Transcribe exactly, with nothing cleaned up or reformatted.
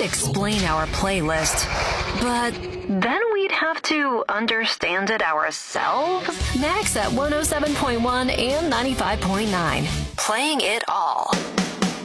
explain our playlist, but then we'd have to understand it ourselves. Next at one oh seven point one and ninety-five point nine, playing it all.